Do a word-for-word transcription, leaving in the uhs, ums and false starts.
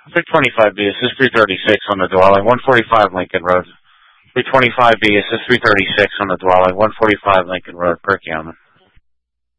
three twenty-five B, this is three thirty-six on the dwelling, one forty-five Lincoln Road. three twenty-five B, this is three thirty-six on the dwelling, one forty-five Lincoln Road, Perkiomen.